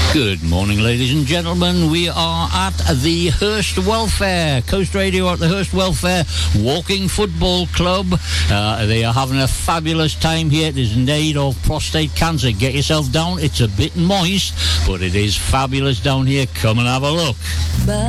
Good morning, ladies and gentlemen. We are at the Hurst Welfare, Coast Radio at the Hurst Welfare Walking Football Club. They are having a fabulous time here. It is in aid of prostate cancer. Get yourself down. It's a bit moist, but it is fabulous down here. Come and have a look.